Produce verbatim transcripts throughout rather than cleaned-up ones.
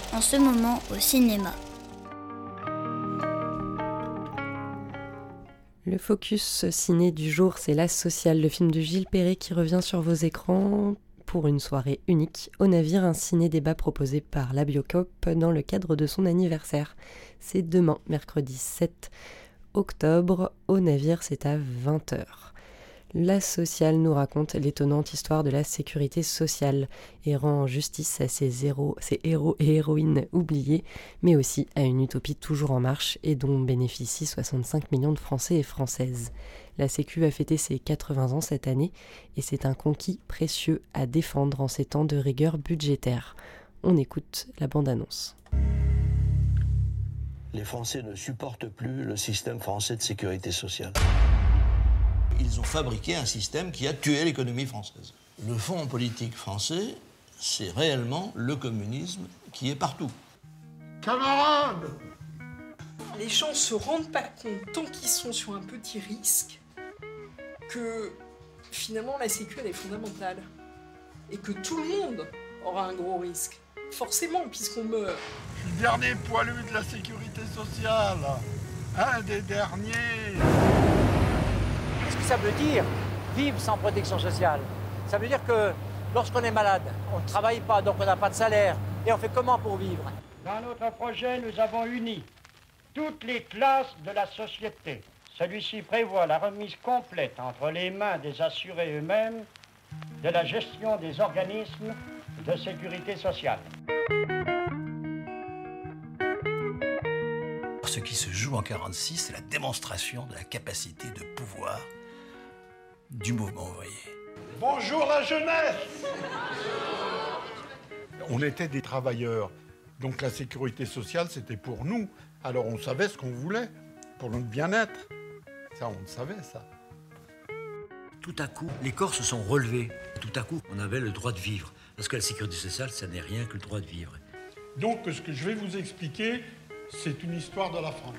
en ce moment au cinéma. Le focus ciné du jour, c'est La Sociale, le film de Gilles Perret qui revient sur vos écrans pour une soirée unique au Navire, un ciné-débat proposé par la Biocoop dans le cadre de son anniversaire. C'est demain, mercredi sept octobre, au Navire, c'est à vingt heures. La Sociale nous raconte l'étonnante histoire de la sécurité sociale et rend justice à ses héros, ses héros et héroïnes oubliés, mais aussi à une utopie toujours en marche et dont bénéficient soixante-cinq millions de Français et Françaises. La Sécu a fêté ses quatre-vingts ans cette année et c'est un conquis précieux à défendre en ces temps de rigueur budgétaire. On écoute la bande-annonce. Les Français ne supportent plus le système français de sécurité sociale. Ils ont fabriqué un système qui a tué l'économie française. Le fond politique français, c'est réellement le communisme qui est partout. Camarades! Les gens se rendent pas compte, tant qu'ils sont sur un petit risque, que finalement la sécu elle est fondamentale. Et que tout le monde aura un gros risque. Forcément, puisqu'on meurt. Je suis le dernier poilu de la sécurité sociale. Un des derniers. Qu'est-ce que ça veut dire, vivre sans protection sociale? Ça veut dire que lorsqu'on est malade, on ne travaille pas, donc on n'a pas de salaire. Et on fait comment pour vivre? Dans notre projet, nous avons uni toutes les classes de la société. Celui-ci prévoit la remise complète entre les mains des assurés eux-mêmes de la gestion des organismes de sécurité sociale. Ce qui se joue en quarante-six, c'est la démonstration de la capacité de pouvoir du mouvement ouvrier. Bonjour la jeunesse! On était des travailleurs, donc la sécurité sociale c'était pour nous. Alors on savait ce qu'on voulait, pour notre bien-être. Ça, on le savait, ça. Tout à coup, les corps se sont relevés. Tout à coup, on avait le droit de vivre. Parce que la sécurité sociale, ça n'est rien que le droit de vivre. Donc ce que je vais vous expliquer, c'est une histoire de la France.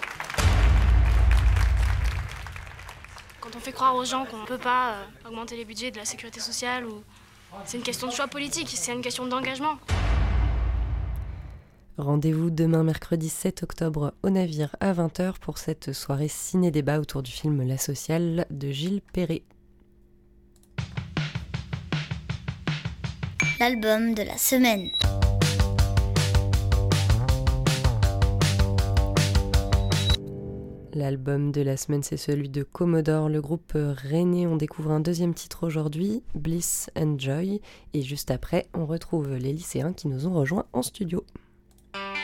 Quand on fait croire aux gens qu'on ne peut pas euh, augmenter les budgets de la sécurité sociale, ou... c'est une question de choix politique, c'est une question d'engagement. Rendez-vous demain mercredi sept octobre au Navire à vingt heures pour cette soirée ciné-débat autour du film La Sociale de Gilles Perret. L'album de la semaine. L'album de la semaine, c'est celui de Commodore, le groupe rennais. On découvre un deuxième titre aujourd'hui, Bliss and Joy. Et juste après, on retrouve les lycéens qui nous ont rejoints en studio.